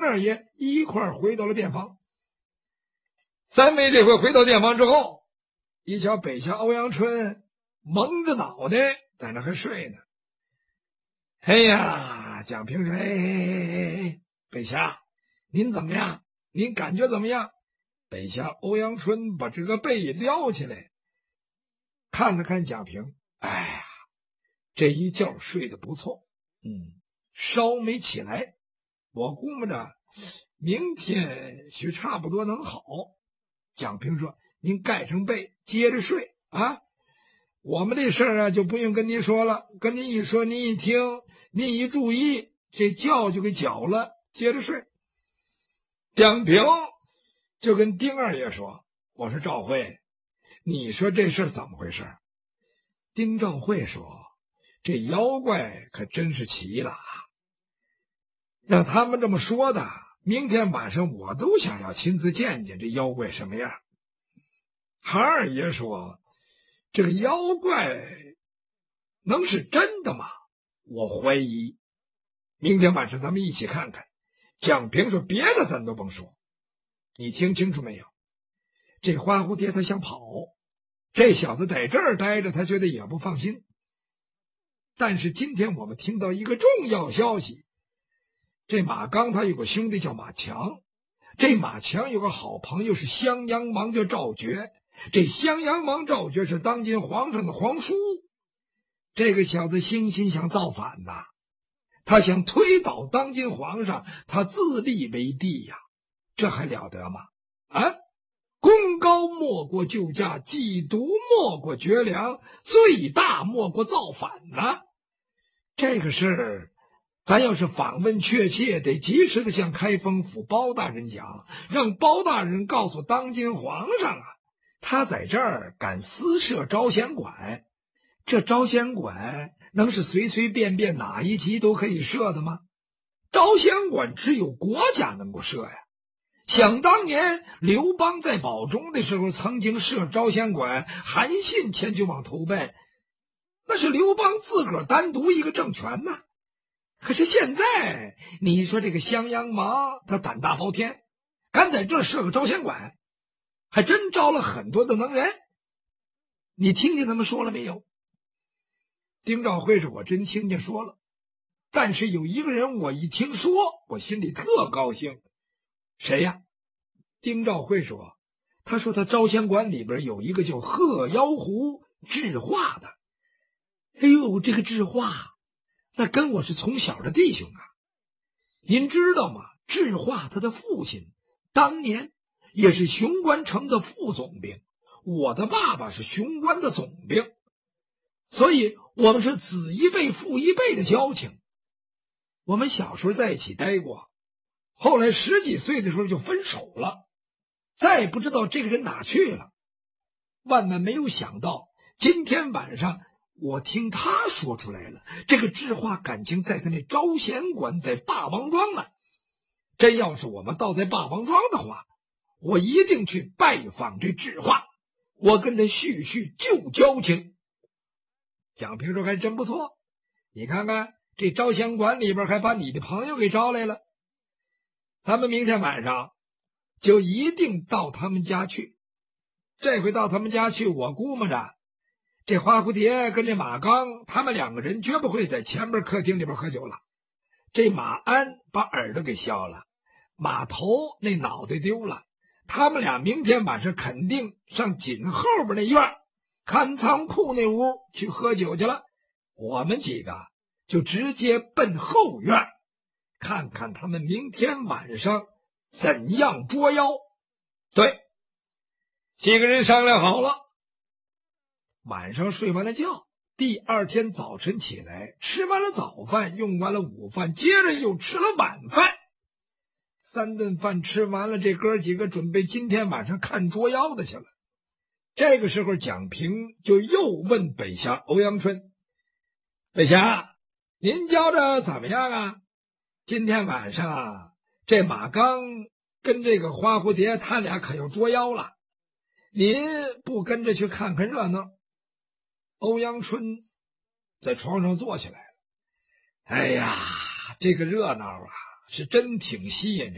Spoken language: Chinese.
二爷一块儿回到了店房。三位这回回到店房之后，一瞧北下欧阳春蒙着脑袋在那还睡呢。哎呀，蒋平说：“哎，北下，您怎么样？您感觉怎么样？”北下欧阳春把这个被一撩起来，看了看蒋平，哎呀，这一觉睡得不错，稍没起来，我估摸着明天许差不多能好。蒋平说：“您盖上被接着睡啊，我们这事儿啊就不用跟您说了，跟您一说您一听，您一注意，这觉就给搅了，接着睡。”蒋平就跟丁二爷说：“我说赵慧，你说这事儿怎么回事？”丁兆慧说：“这妖怪可真是奇了啊！让他们这么说的，明天晚上我都想要亲自见见这妖怪什么样。”韩二爷说：“这个妖怪能是真的吗？我怀疑。明天晚上咱们一起看看。”蒋平说：“别的咱都甭说，你听清楚没有？这花蝴蝶他想跑，这小子在这儿待着，他觉得也不放心。但是今天我们听到一个重要消息，这马刚他有个兄弟叫马强，这马强有个好朋友是襄阳王叫赵觉，这襄阳王赵觉是当今皇上的皇叔。这个小子心想造反呐，他想推倒当今皇上，他自立为帝呀，这还了得吗？啊！功高莫过救驾，嫉妒莫过绝粮，最大莫过造反呐！这个事儿，咱要是访问确切，得及时的向开封府包大人讲，让包大人告诉当今皇上啊，他在这儿敢私设招贤馆。这招贤馆能是随随便便哪一级都可以设的吗？招贤馆只有国家能够设呀。想当年刘邦在保中的时候曾经设招贤馆，韩信前去往投奔，那是刘邦自个儿单独一个政权呐。可是现在你说这个襄阳王他胆大包天，敢在这儿设个招贤馆，还真招了很多的能人。你听见他们说了没有？丁兆辉说：“我真听见说了，但是有一个人我一听说，我心里特高兴。”谁呀？丁兆辉说：“他说他招贤馆里边有一个叫鹤妖狐智化的。哎呦，这个智化那跟我是从小的弟兄啊。您知道吗？智化他的父亲当年也是雄关城的副总兵，我的爸爸是雄关的总兵，所以我们是子一辈父一辈的交情。我们小时候在一起待过，后来10几岁的时候就分手了，再也不知道这个人哪去了。万万没有想到，今天晚上我听他说出来了，这个智化感情在他那招贤馆在霸王庄呢。真要是我们到在霸王庄的话，我一定去拜访这智化，我跟他叙叙旧交情。”蒋平说：“还真不错，你看看这招贤馆里边还把你的朋友给招来了，咱们明天晚上就一定到他们家去。这回到他们家去，我估摸着这花蝴蝶跟这马刚他们2个人绝不会在前面客厅里边喝酒了。这马鞍把耳朵给削了，马头那脑袋丢了，他们俩明天晚上肯定上紧后边那院看仓库那屋去喝酒去了。我们几个就直接奔后院，看看他们明天晚上怎样捉妖。”对，几个人商量好了，晚上睡完了觉，第二天早晨起来，吃完了早饭，用完了午饭，接着又吃了晚饭。3顿饭吃完了，这哥几个准备今天晚上看捉妖的去了。这个时候蒋平就又问北侠欧阳春：“北侠，您觉着怎么样啊？今天晚上这马刚跟这个花蝴蝶他俩可要捉妖了，您不跟着去看看热闹？”欧阳春在床上坐起来了：“哎呀，这个热闹啊，是真挺吸引人。